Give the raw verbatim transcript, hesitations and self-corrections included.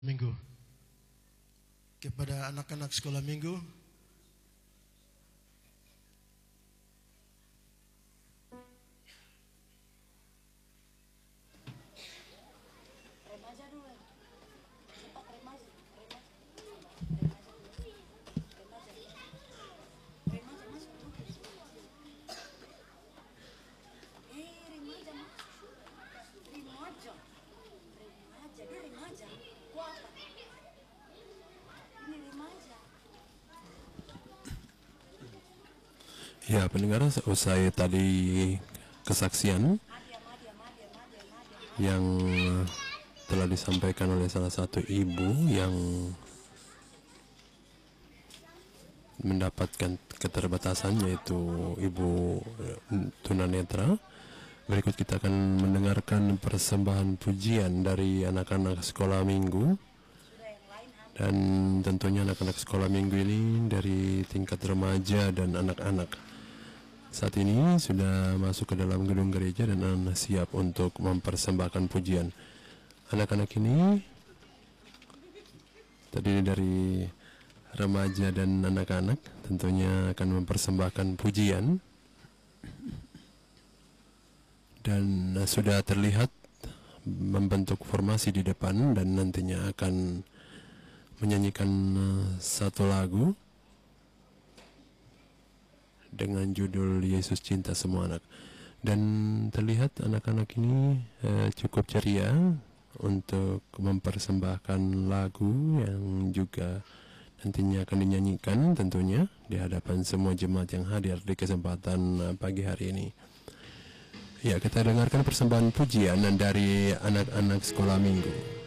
Minggu. Kepada anak-anak sekolah minggu, remaja dulu, cepat remaja, remaja, remaja, remaja masuk dulu. Eh, remaja masuk, remaja, remaja, dia remaja, kuat. Ini remaja. Ya, pendengar, usai tadi kesaksian yang telah disampaikan oleh salah satu ibu yang mendapatkan keterbatasan, yaitu ibu tunanetra. Berikut kita akan mendengarkan persembahan pujian dari anak-anak sekolah minggu, dan tentunya anak-anak sekolah minggu ini dari tingkat remaja dan anak-anak. Saat ini sudah masuk ke dalam gedung gereja dan siap untuk mempersembahkan pujian. Anak-anak ini terdiri dari remaja dan anak-anak, tentunya akan mempersembahkan pujian, dan sudah terlihat membentuk formasi di depan dan nantinya akan menyanyikan satu lagu dengan judul Yesus Cinta Semua Anak. Dan terlihat anak-anak ini eh, cukup ceria untuk mempersembahkan lagu yang juga nantinya akan dinyanyikan tentunya di hadapan semua jemaat yang hadir di kesempatan eh, pagi hari ini. Ya, kita dengarkan persembahan pujian dari anak-anak sekolah minggu.